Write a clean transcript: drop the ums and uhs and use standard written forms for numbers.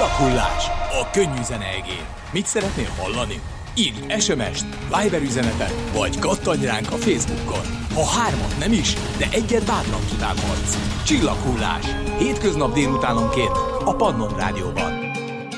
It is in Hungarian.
Csillaghullás a könnyű zene egén. Mit szeretnél hallani? Írj SMS-t, Viber üzenetet, vagy kattanj ránk a Facebookon. Ha 3 nem is, de egyet bátran kívánhatsz. Csillaghullás. Hétköznap délutánonként a Pannon Rádióban.